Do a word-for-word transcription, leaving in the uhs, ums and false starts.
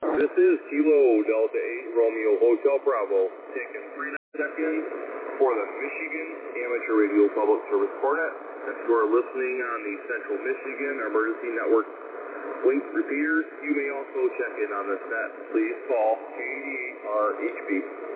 This is Kilo Delta eight Romeo Hotel Bravo, taking three seconds for the Michigan Amateur Radio Public Service Cornet. If you are listening on the Central Michigan Emergency Network link repeaters, you may also check in on this net. Please call K eighty-eight R H B.